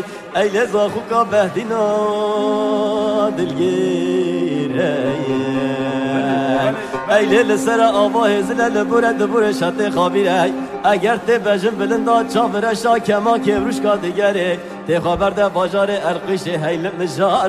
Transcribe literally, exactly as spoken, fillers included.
ای لذا خوکا بهدینا دلگیره ای لیل سر آواه زلل بوره دبور شط خابیره اگر تی بجن بلندا چاورشا کما که بروش کا دیگره تی خبر ده باجار ارقش هیل نجار